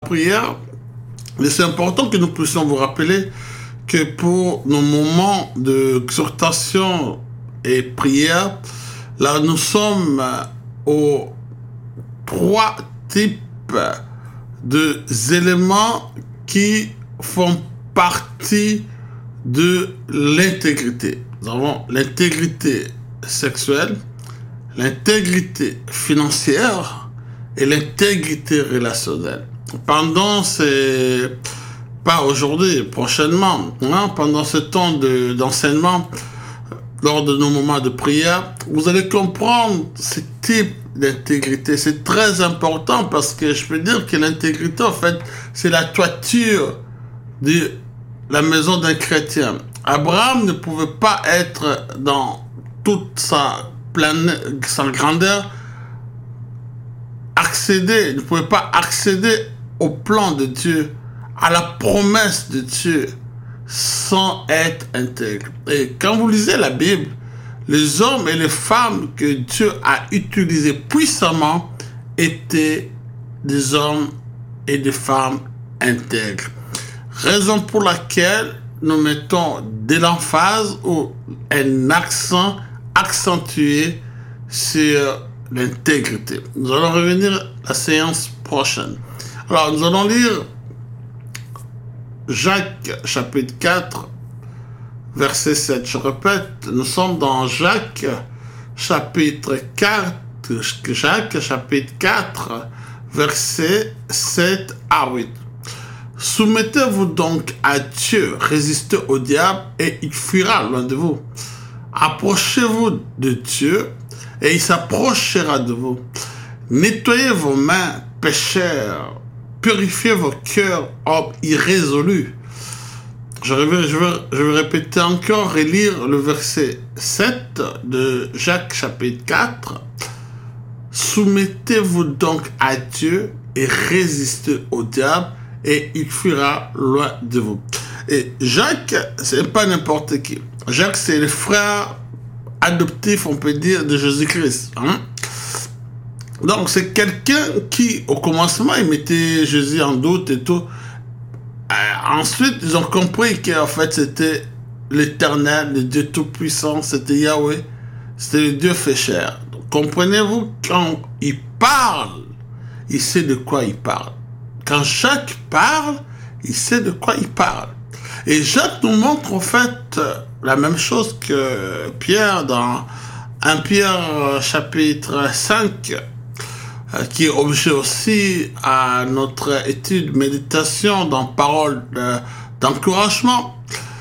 prière, et c'est important que nous puissions vous rappeler que pour nos moments d'exhortation et prière, là nous sommes aux 3 types d'éléments qui font partie de l'intégrité. Nous avons l'intégrité sexuelle, l'intégrité financière et l'intégrité relationnelle. Pendant ces... pas aujourd'hui, prochainement, pendant ce temps d'enseignement, lors de nos moments de prière, vous allez comprendre ce type d'intégrité. C'est très important parce que je peux dire que l'intégrité, en fait, c'est la toiture de la maison d'un chrétien. Abraham ne pouvait pas être dans toute sa grandeur, ne pouvait pas accéder au plan de Dieu, à la promesse de Dieu, sans être intègre. Et quand vous lisez la Bible, les hommes et les femmes que Dieu a utilisés puissamment étaient des hommes et des femmes intègres. Raison pour laquelle nous mettons de l'emphase ou un accent accentué sur l'intégrité. Nous allons revenir à la séance prochaine. Alors, nous allons lire Jacques, chapitre 4, verset 7. Je répète, nous sommes dans Jacques, chapitre 4, verset 7 à 8. Soumettez-vous donc à Dieu, résistez au diable et il fuira loin de vous. Approchez-vous de Dieu et il s'approchera de vous. Nettoyez vos mains, pécheurs. Purifiez vos cœurs, hommes irrésolus. Je vais répéter encore et lire le verset 7 de Jacques chapitre 4. Soumettez-vous donc à Dieu et résistez au diable et il fuira loin de vous. Et Jacques, c'est pas n'importe qui. Jacques, c'est le frère adoptif, on peut dire, de Jésus-Christ. Donc, c'est quelqu'un qui, au commencement, il mettait Jésus en doute et tout. Ensuite, ils ont compris qu'en fait, c'était l'Éternel, le Dieu Tout-Puissant, c'était Yahweh, c'était le Dieu fait chair. Donc, comprenez-vous, quand il parle, il sait de quoi il parle. Quand Jacques parle, il sait de quoi il parle. Et Jacques nous montre en fait la même chose que Pierre dans 1 Pierre chapitre 5, qui est objet aussi à notre étude, méditation dans parole d'encouragement.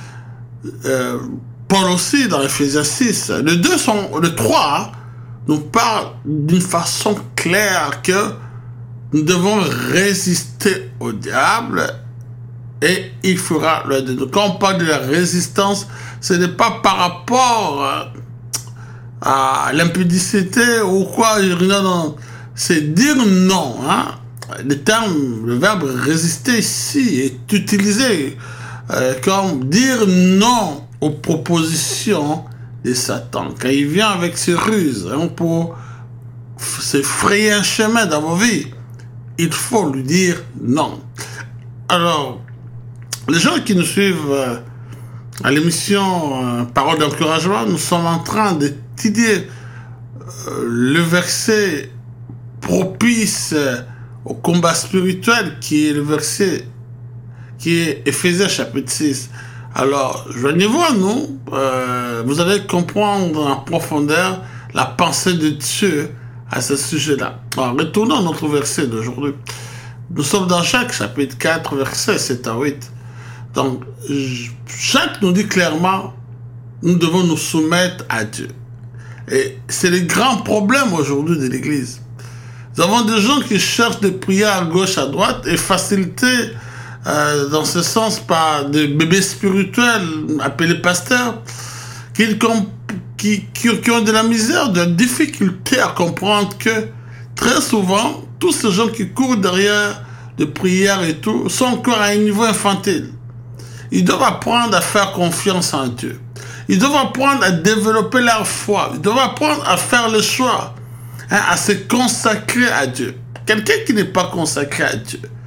Paul aussi dans Ephésiens 6. Le 3 nous parle d'une façon claire que nous devons résister au diable et il fera loin de nous. Quand on parle de la résistance, ce n'est pas par rapport à l'impudicité ou quoi. Non. C'est dire non. Le verbe résister ici est utilisé comme dire non aux propositions de Satan. Quand il vient avec ses ruses pour se frayer un chemin dans vos vies, il faut lui dire non. Alors, les gens qui nous suivent à l'émission Parole d'encouragement, nous sommes en train d'étudier le verset propice au combat spirituel qui est le verset qui est Ephésiens chapitre 6. Alors, joignez-vous à nous, vous allez comprendre en profondeur la pensée de Dieu à ce sujet-là. Alors, retournons à notre verset d'aujourd'hui. Nous sommes dans Jacques chapitre 4, verset 7 à 8. Donc, Jacques nous dit clairement, nous devons nous soumettre à Dieu. Et c'est le grand problème aujourd'hui de l'Église. Nous avons des gens qui cherchent des prières à gauche, à droite, et facilités dans ce sens par des bébés spirituels appelés pasteurs, qui ont de la misère, de la difficulté à comprendre que très souvent, tous ces gens qui courent derrière des prières et tout, sont encore à un niveau infantile. Ils doivent apprendre à faire confiance en Dieu. Ils doivent apprendre à développer leur foi. Ils doivent apprendre à faire le choix, à se consacrer à Dieu. Quelqu'un qui n'est pas consacré à Dieu,